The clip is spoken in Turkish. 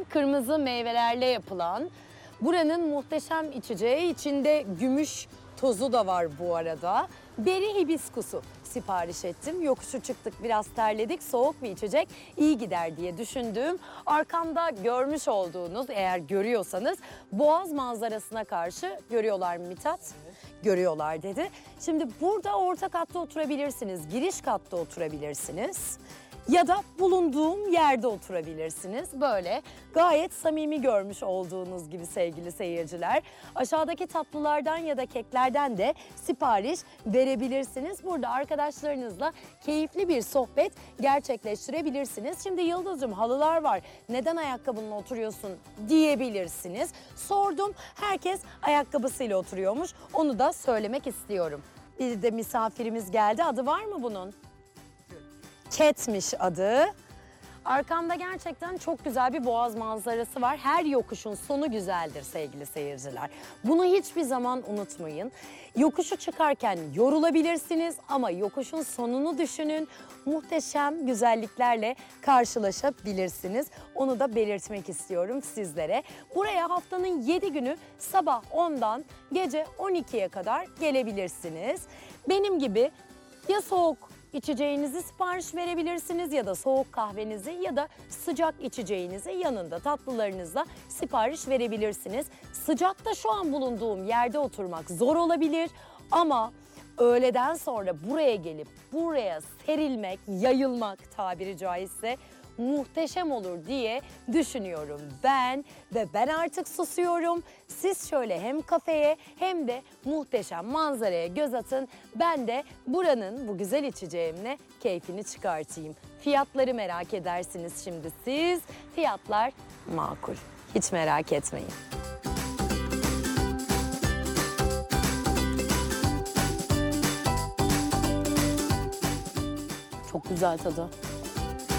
kırmızı meyvelerle yapılan buranın muhteşem içeceği. İçinde gümüş tozu da var bu arada. Beri hibiskusu sipariş ettim. Yokuşu çıktık, biraz terledik. Soğuk bir içecek iyi gider diye düşündüğüm, arkamda görmüş olduğunuz, eğer görüyorsanız, Boğaz manzarasına karşı, görüyorlar mı Mithat? Evet. Görüyorlar dedi. Şimdi burada orta katta oturabilirsiniz, giriş katta oturabilirsiniz. Ya da bulunduğum yerde oturabilirsiniz. Böyle gayet samimi görmüş olduğunuz gibi sevgili seyirciler. Aşağıdaki tatlılardan ya da keklerden de sipariş verebilirsiniz. Burada arkadaşlarınızla keyifli bir sohbet gerçekleştirebilirsiniz. Şimdi Yıldız'cığım, halılar var, neden ayakkabınla oturuyorsun diyebilirsiniz. Sordum, herkes ayakkabısıyla oturuyormuş. Onu da söylemek istiyorum. Bir de misafirimiz geldi. Adı var mı bunun? Ketmiş adı. Arkamda gerçekten çok güzel bir boğaz manzarası var. Her yokuşun sonu güzeldir sevgili seyirciler. Bunu hiçbir zaman unutmayın. Yokuşu çıkarken yorulabilirsiniz ama yokuşun sonunu düşünün. Muhteşem güzelliklerle karşılaşabilirsiniz. Onu da belirtmek istiyorum sizlere. Buraya haftanın 7 günü sabah 10'dan gece 12'ye kadar gelebilirsiniz. Benim gibi ya soğuk İçeceğinizi sipariş verebilirsiniz ya da soğuk kahvenizi ya da sıcak içeceğinizi yanında tatlılarınızla sipariş verebilirsiniz. Sıcakta şu an bulunduğum yerde oturmak zor olabilir ama öğleden sonra buraya gelip buraya serilmek, yayılmak tabiri caizse muhteşem olur diye düşünüyorum ben ve ben artık susuyorum. Siz şöyle hem kafeye hem de muhteşem manzaraya göz atın. Ben de buranın bu güzel içeceğimle keyfini çıkartayım. Fiyatları merak edersiniz şimdi siz. Fiyatlar makul. Hiç merak etmeyin. Çok güzel tadı.